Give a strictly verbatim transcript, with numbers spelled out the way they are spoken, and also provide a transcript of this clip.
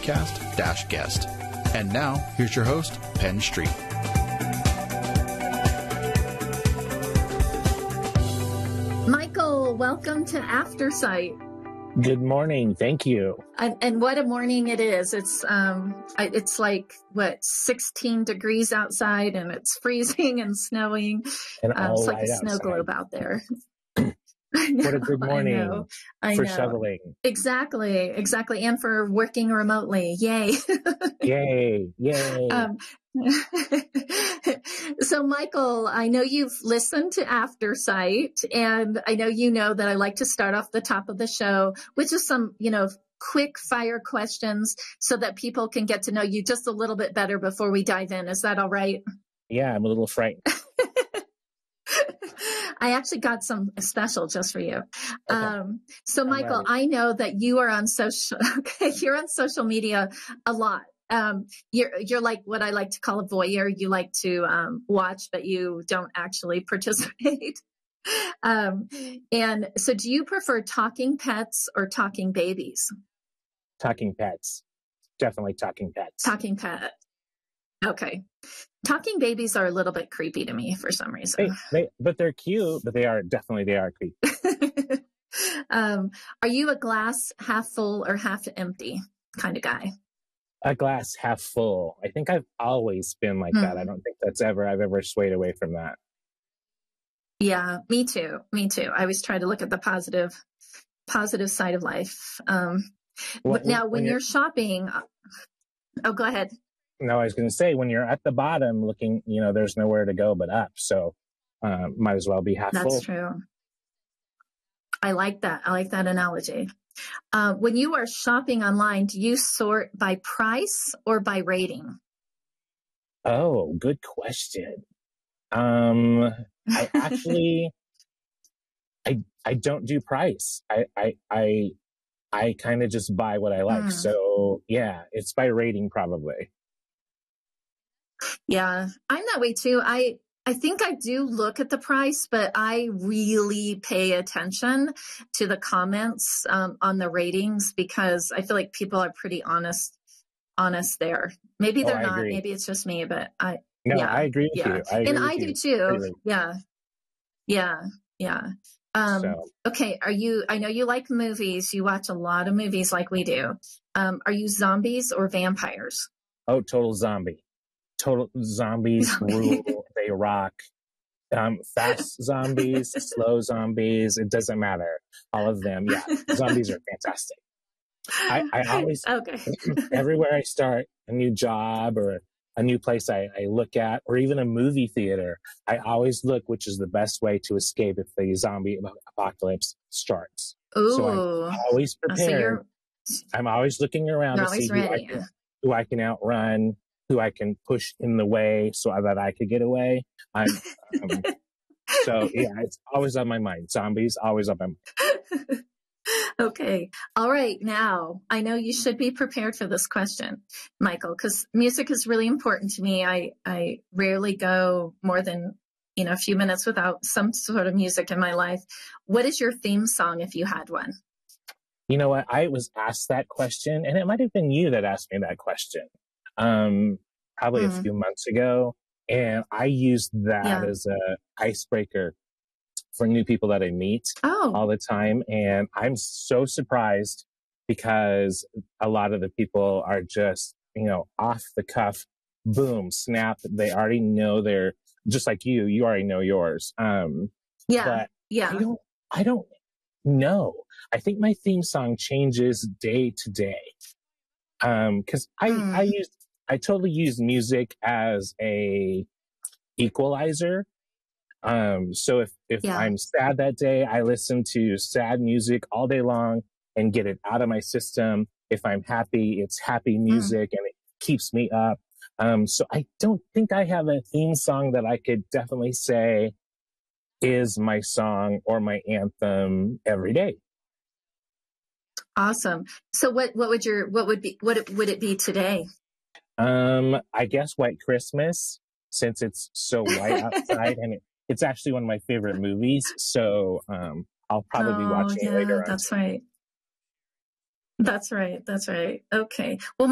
podcast dash guest. And now, here's your host, Penn Street. Michael, welcome to Aftersight. Good morning. Thank you. And, and what a morning it is. It's um, it's like, what, sixteen degrees outside, and it's freezing and snowing. And um, all it's like light a snow outside. globe out there. Know, what a good morning I know, I for know. shoveling. Exactly, exactly. And for working remotely. Yay. Yay, yay. Um, so, Michael, I know you've listened to Aftersight, and I know you know that I like to start off the top of the show with just some, you know, quick fire questions so that people can get to know you just a little bit better before we dive in. Is that all right? Yeah, I'm a little frightened. I actually got some special just for you. Okay. Um, so, Michael, ready. I know that you are on social. Okay, you're on social media a lot. Um, you're you're like what I like to call a voyeur. You like to um, watch, but you don't actually participate. um, and so, do you prefer talking pets or talking babies? Talking pets. Definitely talking pets. Talking pet. Okay. Talking babies are a little bit creepy to me for some reason. They, they, but they're cute, but they are definitely, they are creepy. um, are you a glass half full or half empty kind of guy? A glass half full. I think I've always been like hmm. that. I don't think that's ever, I've ever swayed away from that. Yeah, me too. Me too. I always try to look at the positive, positive side of life. Um, Well, but now, when, when you're, you're shopping, oh, go ahead. No, I was going to say, when you're at the bottom looking, you know, there's nowhere to go but up. So uh, might as well be half That's full. That's true. I like that. I like that analogy. Uh, when you are shopping online, do you sort by price or by rating? Oh, good question. Um, I actually, I I don't do price. I I I, I kind of just buy what I like. Mm. So yeah, it's by rating probably. Yeah, I'm that way too. I I think I do look at the price, but I really pay attention to the comments um, on the ratings because I feel like people are pretty honest, honest there. Maybe they're oh, not. Agree. Maybe it's just me, but I. No, yeah, I agree with yeah. you. I agree and with I you. do too. Really. Yeah, yeah, yeah. Um, so. Okay, are you? I know you like movies. You watch a lot of movies, like we do. Um, are you zombies or vampires? Oh, total zombie. Total zombies Zombie. rule. They rock. Um, fast zombies, slow zombies. It doesn't matter. All of them. Yeah, zombies are fantastic. I, I always, okay. everywhere I start a new job or a new place I, I look at, or even a movie theater, I always look which is the best way to escape if the zombie apocalypse starts. Ooh. So I'm always prepared. So I'm always looking around to see who I, can, who I can outrun, who I can push in the way so that I could get away. I'm, um, so yeah, it's always on my mind. Zombies, always on my mind. Okay. All right. Now, I know you should be prepared for this question, Michael, because music is really important to me. I, I rarely go more than, you know, a few minutes without some sort of music in my life. What is your theme song if you had one? You know what? I was asked that question, and it might have been you that asked me that question. Um, probably mm. a few months ago. And I used that yeah. as a icebreaker for new people that I meet oh. all the time. And I'm so surprised because a lot of the people are just, you know, off the cuff, boom, snap. They already know their, just like you, you already know yours. Um, yeah. But yeah. I don't, I don't know. I think my theme song changes day to day. Um, cause I, mm. I use, I totally use music as a equalizer. Um, so if, if yeah. I'm sad that day, I listen to sad music all day long and get it out of my system. If I'm happy, it's happy music mm. and it keeps me up. Um, so I don't think I have a theme song that I could definitely say is my song or my anthem every day. Awesome. So what, what would your, what would be, what it, would it be today? Um, I guess White Christmas, since it's so white outside, and it, it's actually one of my favorite movies. So, um, I'll probably oh, be watching yeah, it later on. That's right. That's right. That's right. Okay. Well,